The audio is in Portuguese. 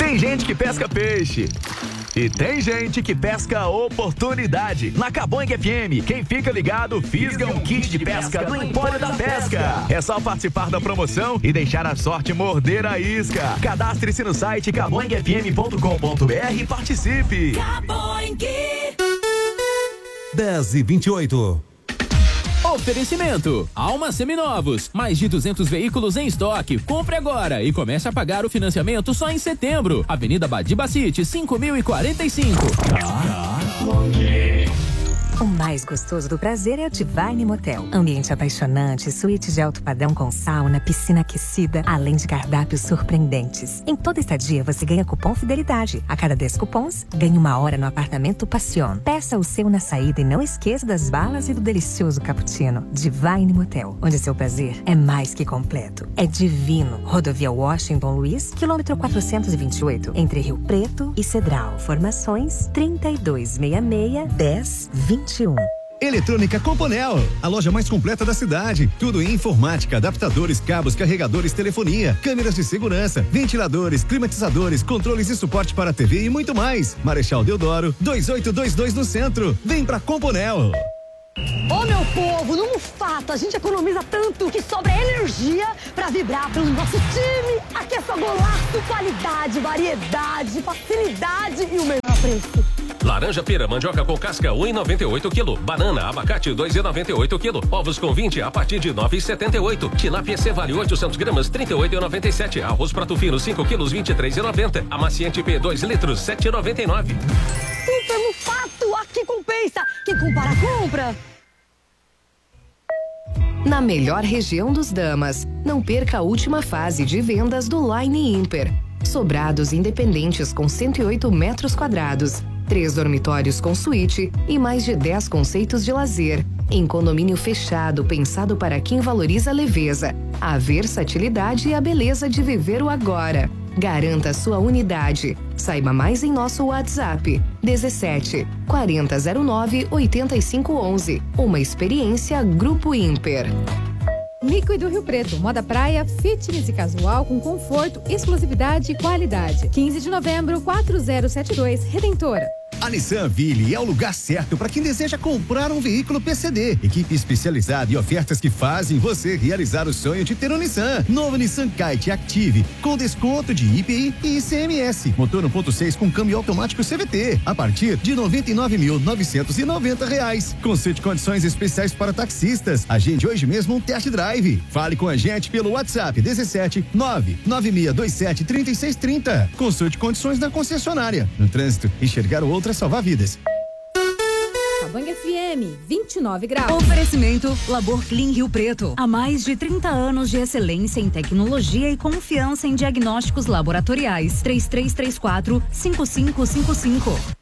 Tem gente que pesca peixe e tem gente que pesca oportunidade. Na Caboing FM, quem fica ligado fisga um kit de pesca do Empório da Pesca. É só participar da promoção e deixar a sorte morder a isca. Cadastre-se no site caboingfm.com.br e participe. Caboing. 10h28. Oferecimento: Alma Seminovos, mais de 200 veículos em estoque. Compre agora e comece a pagar o financiamento só em setembro. Avenida Badibacite, 5045. O mais gostoso do prazer é o Divine Motel. Ambiente apaixonante, suíte de alto padrão com sauna, piscina aquecida, além de cardápios surpreendentes. Em toda estadia você ganha cupom Fidelidade. A cada 10 cupons, ganhe 1 hora no apartamento Passion. Peça o seu na saída e não esqueça das balas e do delicioso cappuccino. Divine Motel, onde seu prazer é mais que completo. É divino. Rodovia Washington Luiz, quilômetro 428, entre Rio Preto e Cedral. Formações 3266-1021. Eletrônica Componel, a loja mais completa da cidade. Tudo em informática, adaptadores, cabos, carregadores, telefonia, câmeras de segurança, ventiladores, climatizadores, controles de suporte para TV e muito mais. Marechal Deodoro, 2822 no centro. Vem pra Componel. Ô meu povo, no Mufato a gente economiza tanto que sobra energia pra vibrar pelo nosso time. Aqui é só golaço, qualidade, variedade, facilidade e o menor preço. Laranja pera, mandioca com casca, 1,98 kg. Banana, abacate, 2,98 kg. Ovos com 20 a partir de 9,78. Tilápia Cevale, 800 gramas, 38,97. Arroz prato fino, 5 quilos, 23,90. Amaciante P, 2 litros, 7,99. Super Mufato, aqui compensa. Quem compara, compra. Na melhor região dos Damas, não perca a última fase de vendas do Line Imper. Sobrados independentes com 108 metros quadrados. 3 dormitórios com suíte e mais de 10 conceitos de lazer. Em condomínio fechado, pensado para quem valoriza a leveza, a versatilidade e a beleza de viver o agora. Garanta sua unidade. Saiba mais em nosso WhatsApp 17 4009 8511. Uma experiência Grupo Imper. Líquido Rio Preto, moda praia, fitness e casual com conforto, exclusividade e qualidade. 15 de novembro, 4072, Redentora. A Nissan Ville é o lugar certo para quem deseja comprar um veículo PCD. Equipe especializada e ofertas que fazem você realizar o sonho de ter um Nissan. Novo Nissan Kite Active, com desconto de IPI e ICMS. Motor 1.6 com câmbio automático CVT, a partir de R$ 99.990. Consulte condições especiais para taxistas. Agende hoje mesmo um test drive. Fale com a gente pelo WhatsApp 17 99627 3630. Consulte condições na concessionária. No trânsito, enxergar o outro salvar vidas. Caboing FM, 29 graus. Oferecimento Labor Clean Rio Preto. Há mais de 30 anos de excelência em tecnologia e confiança em diagnósticos laboratoriais. 3334-5555.